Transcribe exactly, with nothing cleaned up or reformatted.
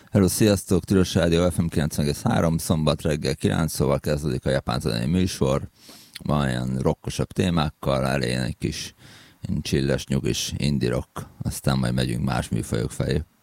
Hello, sziasztok! Tilos Rádió ef em kilencven egész három, szombat reggel kilenc, szóval kezdődik a japán zenei műsor. Ma ilyen rockosabb témákkal, elején egy kis csilles, nyugis indie rock, aztán majd megyünk más műfajok felé.